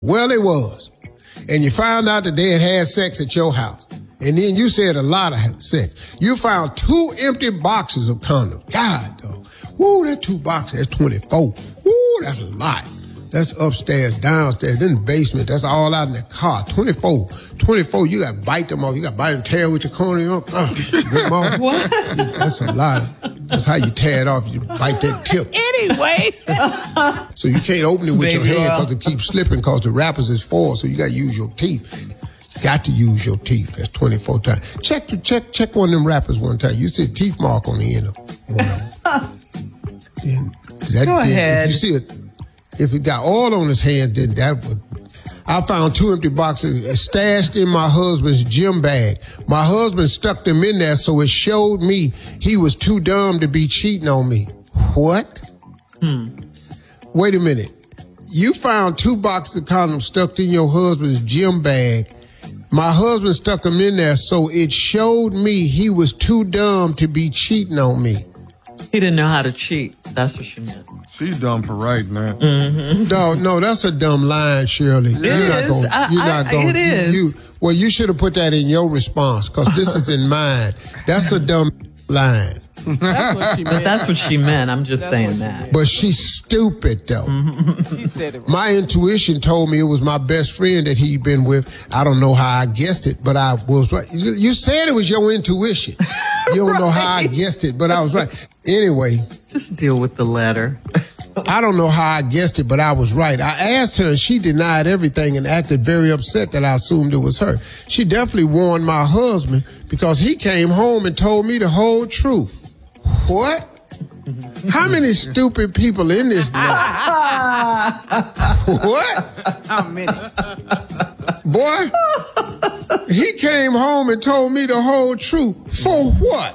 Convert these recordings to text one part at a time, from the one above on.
Well, it was. And you found out that they had sex at your house. And then you said a lot of sex. You found 2 empty boxes of condoms. God, though. Woo, that 2 boxes, that's 24. Woo, that's a lot. That's upstairs, downstairs, in the basement. That's all out in the car. 24, you got to bite them off. You got to bite and tear with your corner. What? That's a lot. That's how you tear it off. You bite that tip. Anyway. So you can't open it with your hand because it keeps slipping because the wrappers is 4, so you got to use your teeth. You got to use your teeth. That's 24 times. Check one of them wrappers one time. You see a teeth mark on the end of one of them. Go ahead. If you see it, if it got oil on his hand, then that would... I found 2 empty boxes stashed in my husband's gym bag. My husband stuck them in there so it showed me he was too dumb to be cheating on me. What? Wait a minute. You found 2 boxes of condoms stuck in your husband's gym bag. My husband stuck them in there so it showed me he was too dumb to be cheating on me. He didn't know how to cheat. That's what she meant. She's dumb for right, man. Mm-hmm. No, that's a dumb line, Shirley. It is. Well, you should have put that in your response because this is in mine. That's a dumb line. That's what she meant. But that's what she meant. I'm just saying that. But she's stupid, though. She said it right. My intuition told me it was my best friend that he'd been with. I don't know how I guessed it, but I was right. You said it was your intuition. You don't know how I guessed it, but I was right. Anyway. Just deal with the letter. I don't know how I guessed it, but I was right. I asked her and she denied everything and acted very upset that I assumed it was her. She definitely warned my husband because he came home and told me the whole truth. What? How many stupid people in this now? What? How many? Boy, he came home and told me the whole truth. For what?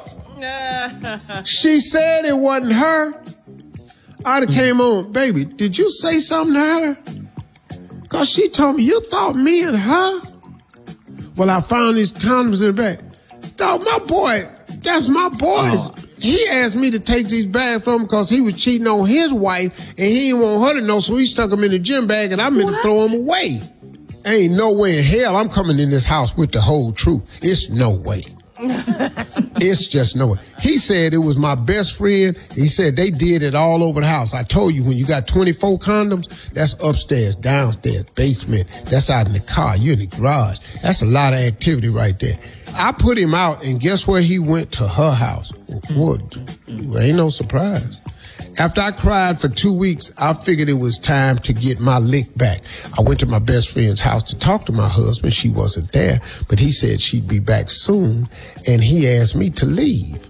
She said it wasn't her. I'd have came on, baby, did you say something to her? Because she told me, you thought me and her? Well, I found these condoms in the bag. Dog, my boy, that's my boy's. He asked me to take these bags from him because he was cheating on his wife and he didn't want her to know, so he stuck them in the gym bag and I meant to throw them away. Ain't no way in hell I'm coming in this house with the whole truth. It's no way. It's just no way. He said it was my best friend. He said they did it all over the house. I told you, when you got 24 condoms, that's upstairs, downstairs, basement. That's out in the car. You're in the garage. That's a lot of activity right there. I put him out, and guess where he went? To her house. What? Ain't no surprise. After I cried for 2 weeks, I figured it was time to get my lick back. I went to my best friend's house to talk to my husband. She wasn't there, but he said she'd be back soon, and he asked me to leave.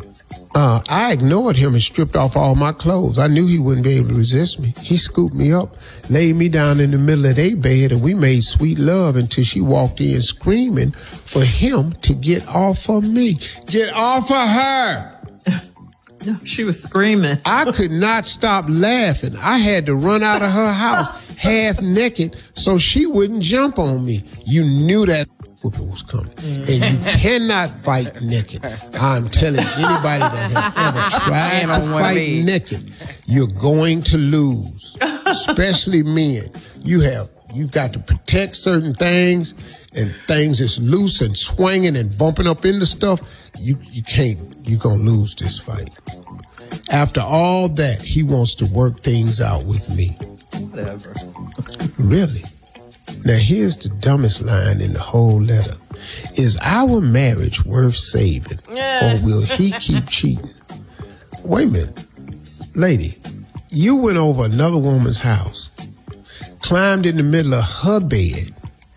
I ignored him and stripped off all my clothes. I knew he wouldn't be able to resist me. He scooped me up, laid me down in the middle of their bed, and we made sweet love until she walked in screaming for him to get off of me. Get off of her! No, she was screaming. I could not stop laughing. I had to run out of her house half naked so she wouldn't jump on me. You knew that whooping was coming. And you cannot fight naked. I'm telling anybody that has ever tried to fight naked, you're going to lose. Especially men. You've got to protect certain things, and things that's loose and swinging and bumping up into stuff. You can't. You're going to lose this fight. After all that, he wants to work things out with me. Whatever. Really? Now, here's the dumbest line in the whole letter. Is our marriage worth saving, or will he keep cheating? Wait a minute. Lady, you went over another woman's house, climbed in the middle of her bed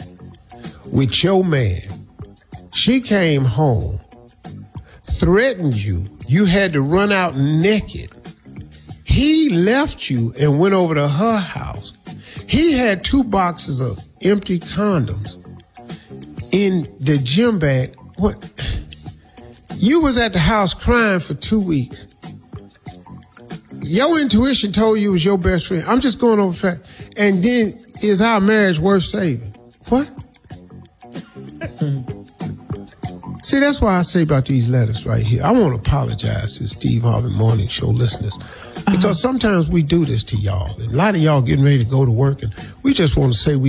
with your man. She came home, threatened you. You had to run out naked. He left you and went over to her house. He had 2 boxes of empty condoms in the gym bag. What? You was at the house crying for 2 weeks. Your intuition told you it was your best friend. I'm just going over fact. And then, is our marriage worth saving? What? See, that's why I say about these letters right here. I want to apologize to Steve Harvey Morning Show listeners, because sometimes we do this to y'all. And a lot of y'all getting ready to go to work, and we just want to say we